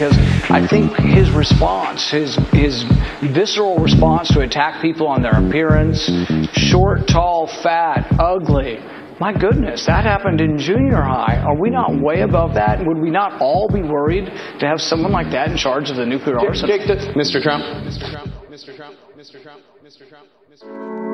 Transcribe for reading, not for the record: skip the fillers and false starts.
because I think his response, his visceral response to attack people on their appearance, short, tall, fat, ugly, my goodness, that happened in junior high. Are we not way above that? Would we not all be worried to have someone like that in charge of the nuclear arsenal? Mr. Trump. Mr. Trump. Mr. Trump. Mr. Trump. Mr. Trump. Mr. Trump. Mr. Trump.